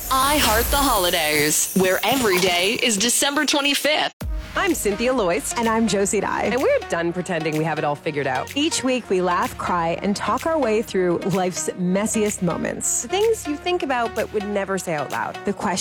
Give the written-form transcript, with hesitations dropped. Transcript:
I Heart the Holidays, where every day is December 25th. I'm Cynthia Loyce. And I'm Josie Dye. And we're done pretending we have it all figured out. Each week we laugh, cry, and talk our way through life's messiest moments. The things you think about but would never say out loud. The questions